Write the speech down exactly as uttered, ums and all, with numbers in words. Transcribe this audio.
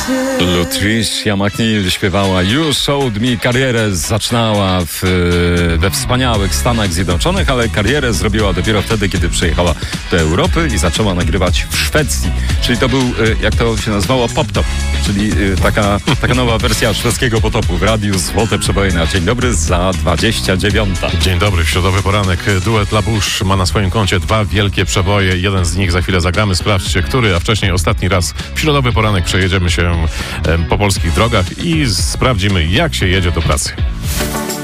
Lutricia McNeil śpiewała You Showed Me. Karierę zaczynała w, we wspaniałych Stanach Zjednoczonych, ale karierę zrobiła dopiero wtedy, kiedy przyjechała do Europy i zaczęła nagrywać w Szwecji. Czyli to był, jak to się nazywało, pop-top, czyli taka, taka nowa wersja szwedzkiego potopu w radiu Złote Przeboje na Dzień Dobry za dwadzieścia dziewiąta. Dzień dobry, w środowy poranek. Duet La Bouche ma na swoim koncie dwa wielkie przeboje. Jeden z nich za chwilę zagramy. Sprawdźcie, który, a wcześniej ostatni raz w środowy poranek przejedziemy się po polskich drogach i sprawdzimy, jak się jedzie do pracy.